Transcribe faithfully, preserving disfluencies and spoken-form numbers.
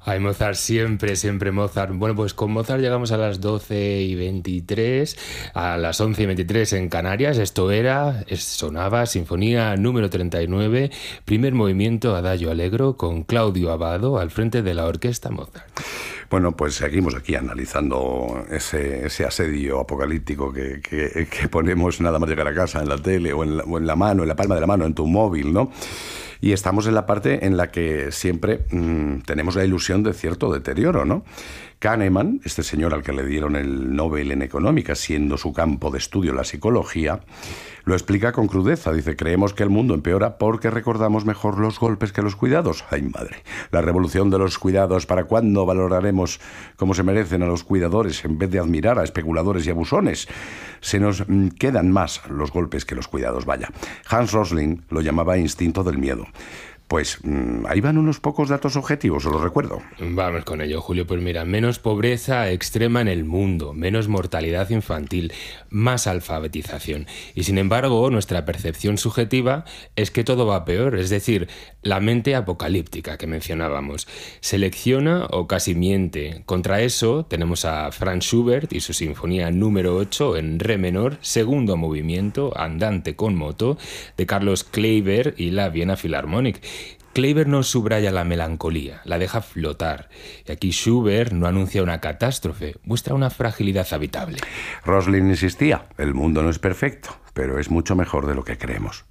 Ay, Mozart, siempre, siempre Mozart. Bueno, pues con Mozart llegamos a las doce y veintitrés, a las once y veintitrés en Canarias. Esto era, es- sonaba Sinfonía número treinta y nueve, primer movimiento Adagio Allegro, con Claudio Abbado al frente de la orquesta Mozart. Bueno, pues seguimos aquí analizando ese, ese asedio apocalíptico que, que, que ponemos nada más llegar a casa, en la tele o en la, o en la mano, en la palma de la mano, en tu móvil, ¿no? Y estamos en la parte en la que siempre mmm, tenemos la ilusión de cierto deterioro, ¿no? Kahneman, este señor al que le dieron el Nobel en Económica, siendo su campo de estudio la psicología, lo explica con crudeza. Dice, creemos que el mundo empeora porque recordamos mejor los golpes que los cuidados. ¡Ay, madre! La revolución de los cuidados. ¿Para cuándo valoraremos como se merecen a los cuidadores en vez de admirar a especuladores y abusones? Se nos mm, quedan más los golpes que los cuidados, vaya. Hans Rosling lo llamaba instinto del miedo. Pues mmm, ahí van unos pocos datos objetivos, os lo recuerdo. Vamos con ello, Julio. Pues mira, menos pobreza extrema en el mundo, menos mortalidad infantil, más alfabetización. Y sin embargo, nuestra percepción subjetiva es que todo va peor, es decir, la mente apocalíptica que mencionábamos. Selecciona o casi miente. Contra eso tenemos a Franz Schubert y su Sinfonía número ocho en re menor, segundo movimiento, andante con moto, de Carlos Kleiber y la Viena Philharmonic. Kleiber no subraya la melancolía, la deja flotar. Y aquí Schubert no anuncia una catástrofe, muestra una fragilidad habitable. Rosling insistía, el mundo no es perfecto, pero es mucho mejor de lo que creemos.